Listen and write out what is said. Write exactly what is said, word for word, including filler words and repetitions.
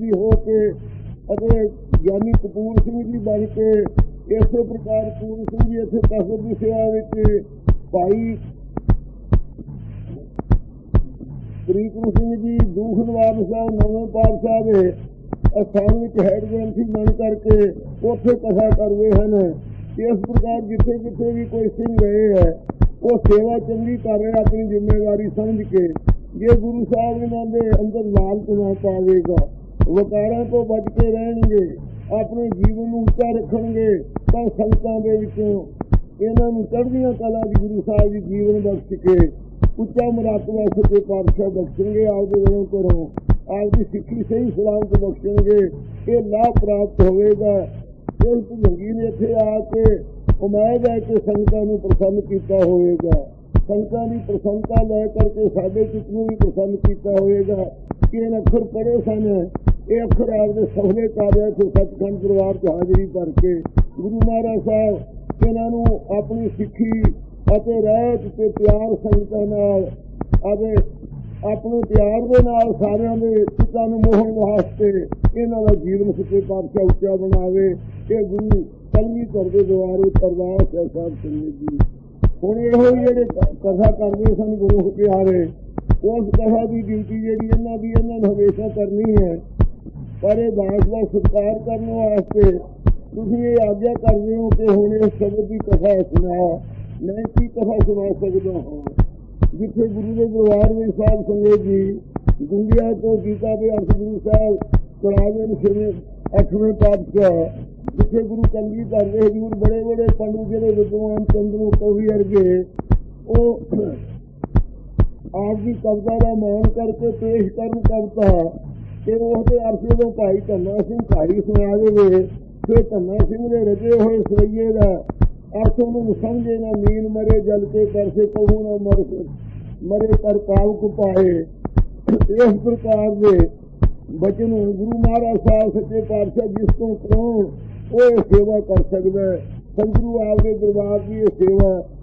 जी हो के ਅਤੇ ਗਿਆਨੀ ਕਪੂਰ ਸਿੰਘ ਜੀ ਬਣ ਕੇ ਇਸੇ ਪ੍ਰਕਾਰ ਪੂਰਨ ਸਿੰਘ ਜੀ ਇੱਥੇ ਕਸਰ ਦੀ ਸੇਵਾ ਵਿੱਚ, ਭਾਈ ਪ੍ਰੀਤਮ ਸਿੰਘ ਜੀ ਦੂਖ ਨਿਵਾਰਨ ਸਾਹਿਬ ਨਵੇਂ ਪਾਤਸ਼ਾਹ ਦੇ ਅਸਥਾਨ ਵਿੱਚ ਹੈਡ ਗ੍ਰੰਥੀ ਬਣ ਕਰਕੇ ਉੱਥੇ ਕਥਾ ਕਰਦੇ ਹਨ। ਇਸ ਪ੍ਰਕਾਰ ਜਿੱਥੇ ਜਿੱਥੇ ਵੀ ਕੋਈ ਸਿੰਘ ਰਹੇ ਹੈ ਉਹ ਸੇਵਾ ਚੰਗੀ ਕਰ ਰਿਹਾ ਆਪਣੀ ਜ਼ਿੰਮੇਵਾਰੀ ਸਮਝ ਕੇ। ਜੇ ਗੁਰੂ ਸਾਹਿਬ ਇਹਨਾਂ ਦੇ ਅੰਦਰ ਲਾਲਚ ਨਾ ਪਾਵੇਗਾ, ਵਕਾਰਾਂ ਤੋਂ ਬਚ ਕੇ ਰਹਿਣਗੇ, ਆਪਣੇ ਜੀਵਨ ਨੂੰ ਉੱਚਾ ਰੱਖਣਗੇ, ਤਾਂ ਸੰਗਤਾਂ ਦੇ ਵਿੱਚੋਂ ਇਹਨਾਂ ਨੂੰ ਚੜ੍ਹਦੀਆਂ ਕਲਾ ਦੀ ਗੁਰੂ ਸਾਹਿਬ ਦੀ ਜੀਵਨ ਬਖਸ਼ ਕੇ ਉੱਚਾ ਮੁਰਾਤਬਾ ਸੱਚੇ ਪਾਤਸ਼ਾਹ ਬਖਸ਼ਣਗੇ। ਆਪਦੇ ਵੱਲੋਂ ਕਰੋ ਆਪਦੀ ਸਿੱਖੀ ਸਹੀ ਸਲਾਮਤ ਬਖਸ਼ਣਗੇ। ਇਹ ਲਾਭ ਪ੍ਰਾਪਤ ਹੋਵੇਗਾ। ਇਸ ਭੁਜੰਗੀ ਨੇ ਇੱਥੇ ਆ ਕੇ ਉਮੀਦ ਹੈ ਕਿ ਸੰਗਤਾਂ ਨੂੰ ਪ੍ਰਸੰਨ ਕੀਤਾ ਹੋਵੇਗਾ। ਸੰਗਤਾਂ ਦੀ ਪ੍ਰਸੰਨਤਾ ਲੈ ਕਰਕੇ ਸਾਡੇ ਚਿੱਤ ਨੂੰ ਵੀ ਪ੍ਰਸੰਨ ਕੀਤਾ ਹੋਵੇਗਾ ਕਿ ਇਹ ਅੱਖਰ ਪੜ੍ਹੇ ਸਨ। ਇਹ ਅੱਖਰ ਆਪਦੇ ਸਫਲੇ ਕਾਰਿਆਂ ਤੋਂ ਸੱਚਖੰਡ ਦਰਬਾਰ 'ਚ ਹਾਜ਼ਰੀ ਭਰ ਕੇ ਗੁਰੂ ਮਹਾਰਾਜ ਸਾਹਿਬ ਇਹਨਾਂ ਨੂੰ ਆਪਣੀ ਸਿੱਖੀ ਅਤੇ ਰਹਿਤ ਤੇ ਪਿਆਰ ਸੰਗਤਾਂ ਨਾਲ ਅਤੇ ਆਪਣੇ ਪਿਆਰ ਦੇ ਨਾਲ ਸਾਰਿਆਂ ਦੇ ਚਿੱਤਾਂ ਨੂੰ ਮੋਹਣ ਵਾਸਤੇ ਇਹਨਾਂ ਦਾ ਜੀਵਨ ਸੱਚੇ ਪਾਤਸ਼ਾਹ ਉੱਚਾ ਬਣਾਵੇ। ਇਹ ਗੁਰੂ ਕਲਗੀਧਰ ਦੇ ਦੁਆਰੇ ਅਰਦਾਸ ਹੈ ਸਾਹਿਬ ਸਿੰਘ ਜੀ। ਹੁਣ ਇਹੋ ਹੀ ਜਿਹੜੇ ਕਥਾ ਕਰਦੇ ਸਨ ਗੁਰੂ ਪਿਆਰੇ, ਉਸ ਕਥਾ ਦੀ ਡਿਊਟੀ ਜਿਹੜੀ ਇਹਨਾਂ ਦੀ ਇਹਨਾਂ ਨੂੰ ਹਮੇਸ਼ਾ ਕਰਨੀ ਹੈ। ਪਰ ਇਹ ਦਾਸ ਦਾ ਸਤਿਕਾਰ ਕਰਨ ਵਾਸਤੇ ਤੁਸੀਂ ਇਹ ਆਗਿਆ ਕਰਦੇ ਹੋ ਕਿ ਹੁਣ ਇਸ ਸ਼ਬਦ ਦੀ ਕਥਾ ਸੁਣਾ। ਮੈਂ ਕੀ ਕਥਾ ਸੁਣਾ ਸਕਦਾ ਹਾਂ। ਜਿੱਥੇ ਗੁਰੂ ਦੇ ਦਰਬਾਰ ਵਿੱਚ ਸਾਹਿਬ ਸੰਗਤ ਜੀ ਗੁੰਗਿਆ ਤੋਂ ਗੀਤਾ ਦੇ ਅਰਥ ਗੁਰੂ ਸਾਹਿਬ ਕਰਾਵੇ ਛੇਵੇਂ ਅੱਠਵੇਂ ਪਾਤਸ਼ਾਹ, ਜਿੱਥੇ ਗੁਰੂ ਕਲਗੀਧਰ ਦੇ ਹਜ਼ੂਰ ਬੜੇ ਬੜੇ ਪੰਡੂ ਜਿਹੜੇ ਵਿਦਵਾਨ ਚੰਦਰੂ ਕਵੀ ਵਰਗੇ ਉਹ ਆਪ ਦੀ ਕਵਿਤਾ ਦਾ ਮਾਣ ਕਰਕੇ ਪੇਸ਼ ਕਰਨ ਕਵਿਤਾ ਤੇ ਉਹਦੇ ਅਰਥ ਜਦੋਂ ਭਾਈ ਧੰਨਾ ਸਿੰਘ ਭਾਈ ਸੁਣਾ ਦੇਵੇ ਫਿਰ ਧੰਨਾ ਸਿੰਘ ਦੇ ਰਚੇ ਹੋਏ ਸਵਈਏ ਦਾ ਅਰਥ ਉਹਨੂੰ ਸਮਝੇ ਨਾ। ਮੀਨ ਮਰੇ ਜਲ ਕੇ ਕਰਸੇ ਕਹੂ ਨਾ ਮਰ ਮਰੇ ਪਰ ਪਾਵਕ ਪਾਏ। ਇਸ ਪ੍ਰਕਾਰ ਦੇ ਬਚਨ ਗੁਰੂ ਮਹਾਰਾਜ ਸਾਹਿਬ ਸੱਚੇ ਪਾਤਸ਼ਾਹ ਜਿਸ ਤੋਂ ਕਰਾਉਣ ਉਹ ਇਹ ਸੇਵਾ ਕਰ ਸਕਦਾ। ਸਤਿਗੁਰੂ ਆਪ ਦੇ ਦਰਬਾਰ ਦੀ ਇਹ ਸੇਵਾ